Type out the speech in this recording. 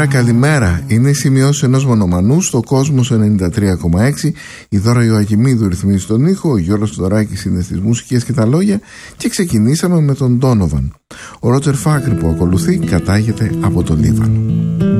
καλημέρα. Είναι οι σημειώσεις ενός μονομανού στο Κόσμος 93,6. Η Δώρα Ιωακημίδου ρυθμίζει τον ήχο, ο Γιώργος Τωράκης είναι στις μουσικές και τα λόγια και ξεκινήσαμε με τον Ντόνοβαν. Ο Ρότζερ Φάκρη που ακολουθεί κατάγεται από το Λίβανο.